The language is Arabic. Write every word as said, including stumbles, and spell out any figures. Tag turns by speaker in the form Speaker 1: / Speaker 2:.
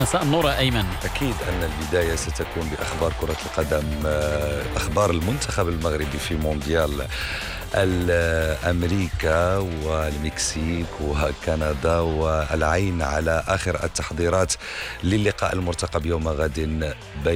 Speaker 1: مساء النور يا أيمن.
Speaker 2: أكيد أن البداية ستكون بأخبار كرة القدم، آه، أخبار المنتخب المغربي في مونديال أمريكا والمكسيك وكندا، والعين على آخر التحضيرات للقاء المرتقب يوم غد بين